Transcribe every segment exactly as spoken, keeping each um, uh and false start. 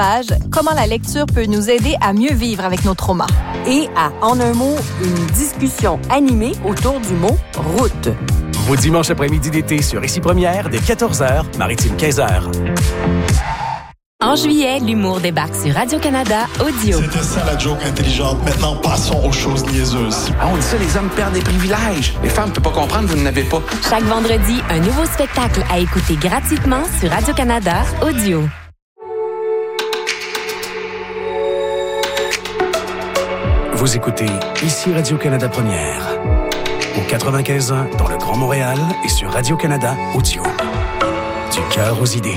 Comment la lecture peut nous aider à mieux vivre avec nos traumas. Et à En un mot, une discussion animée autour du mot « route ». Vos dimanches après-midi d'été sur Ici Première, dès quatorze heures, Maritime quinze heures. En juillet, l'humour débarque sur Radio-Canada Audio. C'était ça la joke intelligente. Maintenant, passons aux choses niaiseuses. Ah, on dit ça, les hommes perdent des privilèges. Les femmes ne peuvent pas comprendre, vous n'en avez pas. Chaque vendredi, un nouveau spectacle à écouter gratuitement sur Radio-Canada Audio. Vous écoutez Ici Radio-Canada Première. Au quatre-vingt-quinze ans dans le Grand Montréal et sur Radio-Canada Audio. Du cœur aux idées.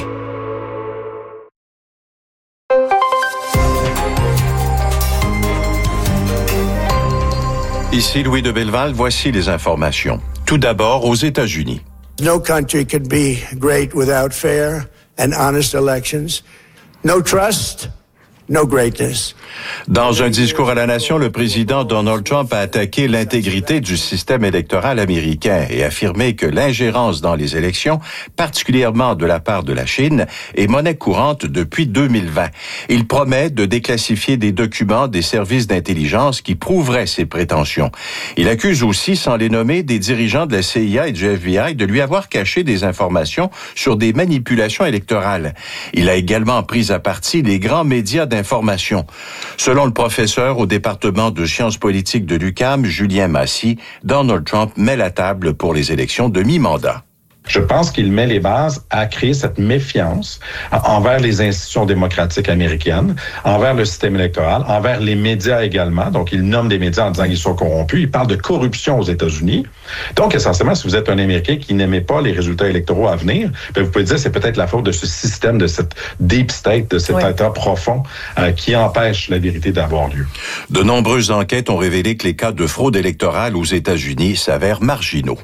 Ici Louis de Belleval, voici les informations. Tout d'abord, aux États-Unis. No country could be great without fair and honest elections. No trust, no greatness. Dans un discours à la nation, le président Donald Trump a attaqué l'intégrité du système électoral américain et affirmé que l'ingérence dans les élections, particulièrement de la part de la Chine, est monnaie courante depuis deux mille vingt. Il promet de déclassifier des documents des services d'intelligence qui prouveraient ses prétentions. Il accuse aussi, sans les nommer, des dirigeants de la C I A et du F B I de lui avoir caché des informations sur des manipulations électorales. Il a également pris à partie les grands médias d'information. Selon le professeur au département de sciences politiques de l'U Q A M, Julien Massy, Donald Trump met la table pour les élections de mi-mandat. Je pense qu'il met les bases à créer cette méfiance envers les institutions démocratiques américaines, envers le système électoral, envers les médias également. Donc, il nomme des médias en disant qu'ils sont corrompus. Il parle de corruption aux États-Unis. Donc, essentiellement, si vous êtes un Américain qui n'aimait pas les résultats électoraux à venir, bien, vous pouvez dire que c'est peut-être la faute de ce système, de cette deep state, de cet ouais. état profond euh, qui empêche la vérité d'avoir lieu. De nombreuses enquêtes ont révélé que les cas de fraude électorale aux États-Unis s'avèrent marginaux.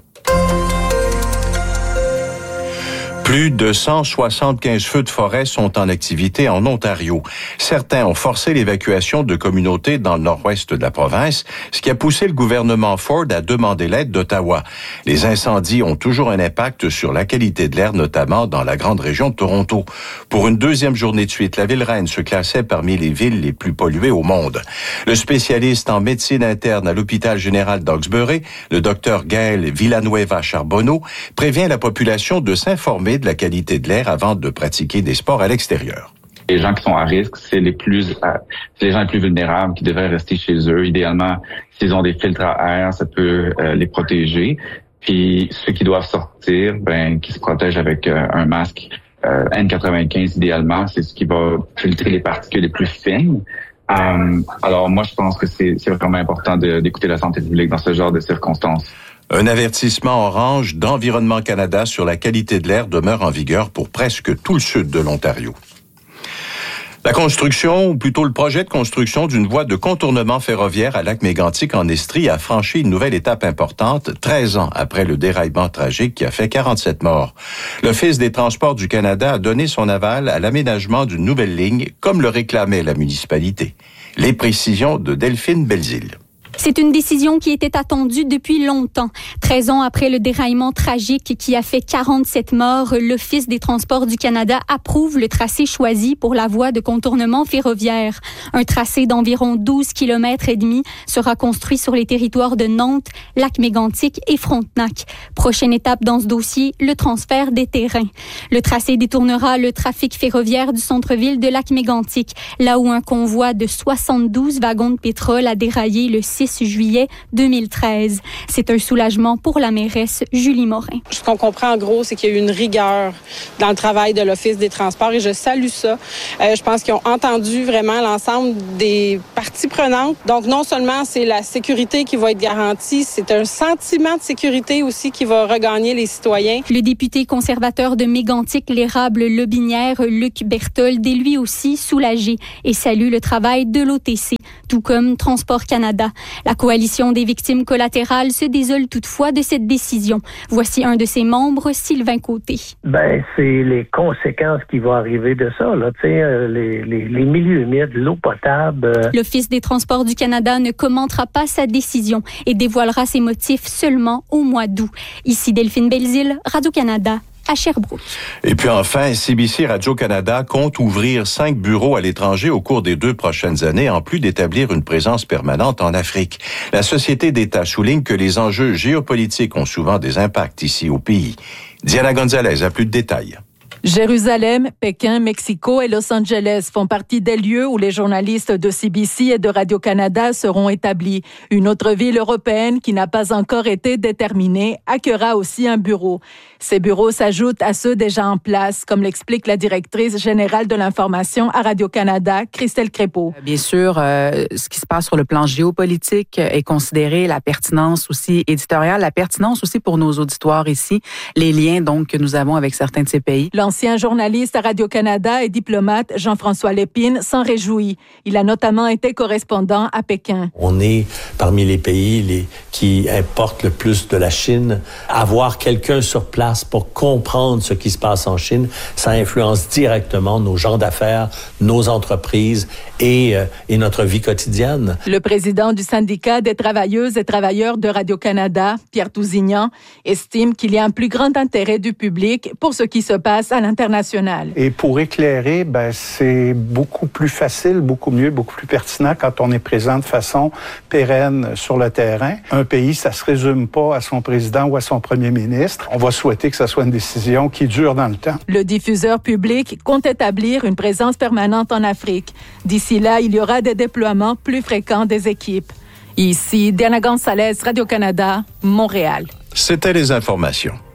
Plus de cent soixante-quinze feux de forêt sont en activité en Ontario. Certains ont forcé l'évacuation de communautés dans le nord-ouest de la province, ce qui a poussé le gouvernement Ford à demander l'aide d'Ottawa. Les incendies ont toujours un impact sur la qualité de l'air, notamment dans la grande région de Toronto. Pour une deuxième journée de suite, la ville-reine se classait parmi les villes les plus polluées au monde. Le spécialiste en médecine interne à l'hôpital général d'Hawkesbury, le docteur Gaël Villanueva Charbonneau, prévient la population de s'informer de la qualité de l'air avant de pratiquer des sports à l'extérieur. Les gens qui sont à risque, c'est les plus, c'est les gens les plus vulnérables qui devraient rester chez eux. Idéalement, s'ils ont des filtres à air, ça peut euh, les protéger. Puis ceux qui doivent sortir, ben, qui se protègent avec euh, un masque euh, N quatre-vingt-quinze idéalement, c'est ce qui va filtrer les particules les plus fines. Euh, alors moi, je pense que c'est, c'est vraiment important de, d'écouter la santé publique dans ce genre de circonstances. Un avertissement orange d'Environnement Canada sur la qualité de l'air demeure en vigueur pour presque tout le sud de l'Ontario. La construction, ou plutôt le projet de construction d'une voie de contournement ferroviaire à Lac-Mégantic en Estrie a franchi une nouvelle étape importante, treize ans après le déraillement tragique qui a fait quarante-sept morts. L'Office des Transports du Canada a donné son aval à l'aménagement d'une nouvelle ligne, comme le réclamait la municipalité. Les précisions de Delphine Belzile. C'est une décision qui était attendue depuis longtemps. treize ans après le déraillement tragique qui a fait quarante-sept morts, l'Office des Transports du Canada approuve le tracé choisi pour la voie de contournement ferroviaire. Un tracé d'environ douze kilomètres et demi sera construit sur les territoires de Nantes, Lac-Mégantic et Frontenac. Prochaine étape dans ce dossier, le transfert des terrains. Le tracé détournera le trafic ferroviaire du centre-ville de Lac-Mégantic, là où un convoi de soixante-douze wagons de pétrole a déraillé le six juillet deux mille treize. C'est un soulagement pour la mairesse Julie Morin. Ce qu'on comprend en gros, c'est qu'il y a eu une rigueur dans le travail de l'Office des Transports et je salue ça. Euh, je pense qu'ils ont entendu vraiment l'ensemble des parties prenantes. Donc non seulement c'est la sécurité qui va être garantie, c'est un sentiment de sécurité aussi qui va regagner les citoyens. Le député conservateur de Mégantic, l'érable Lobinière, Luc Berthold, est lui aussi soulagé et salue le travail de l'O T C, tout comme Transport Canada. La coalition des victimes collatérales se désole toutefois de cette décision. Voici un de ses membres, Sylvain Côté. Ben, c'est les conséquences qui vont arriver de ça, là. Tu sais, euh, les, les, les milieux humides, l'eau potable. Euh... L'Office des Transports du Canada ne commentera pas sa décision et dévoilera ses motifs seulement au mois d'août. Ici Delphine Belzile, Radio-Canada. à Sherbrooke. Et puis enfin, C B C Radio-Canada compte ouvrir cinq bureaux à l'étranger au cours des deux prochaines années, en plus d'établir une présence permanente en Afrique. La société d'État souligne que les enjeux géopolitiques ont souvent des impacts ici au pays. Diana Gonzalez a plus de détails. Jérusalem, Pékin, Mexico et Los Angeles font partie des lieux où les journalistes de C B C et de Radio-Canada seront établis. Une autre ville européenne qui n'a pas encore été déterminée accueillera aussi un bureau. Ces bureaux s'ajoutent à ceux déjà en place, comme l'explique la directrice générale de l'information à Radio-Canada, Christelle Crépeau. Bien sûr, euh, ce qui se passe sur le plan géopolitique est considéré, la pertinence aussi éditoriale, la pertinence aussi pour nos auditoires ici, les liens donc que nous avons avec certains de ces pays. L'ancien journaliste à Radio-Canada et diplomate Jean-François Lépine s'en réjouit. Il a notamment été correspondant à Pékin. On est parmi les pays les, qui importent le plus de la Chine. Avoir quelqu'un sur place pour comprendre ce qui se passe en Chine, ça influence directement nos gens d'affaires, nos entreprises et, euh, et notre vie quotidienne. Le président du syndicat des travailleuses et travailleurs de Radio-Canada, Pierre Tousignan, estime qu'il y a un plus grand intérêt du public pour ce qui se passe à l'international. Et pour éclairer, ben, c'est beaucoup plus facile, beaucoup mieux, beaucoup plus pertinent quand on est présent de façon pérenne sur le terrain. Un pays, ça se résume pas à son président ou à son premier ministre. On va souhaiter que ce soit une décision qui dure dans le temps. Le diffuseur public compte établir une présence permanente en Afrique. D'ici là, il y aura des déploiements plus fréquents des équipes. Ici, Diana Gonzalez, Radio-Canada, Montréal. C'était les informations.